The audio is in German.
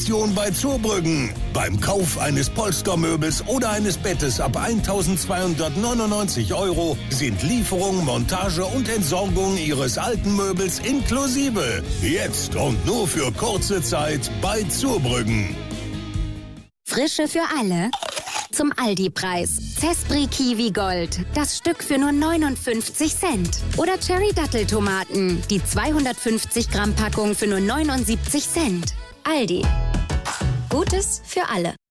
Aktion bei Zurbrüggen. Beim Kauf eines Polstermöbels oder eines Bettes ab 1.299 € sind Lieferung, Montage und Entsorgung Ihres alten Möbels inklusive. Jetzt und nur für kurze Zeit bei Zurbrüggen. Frische für alle? Zum Aldi-Preis. Zespri Kiwi Gold. Das Stück für nur 59 Cent. Oder Cherry Datteltomaten. Die 250 Gramm Packung für nur 79 Cent. Aldi. Gutes für alle.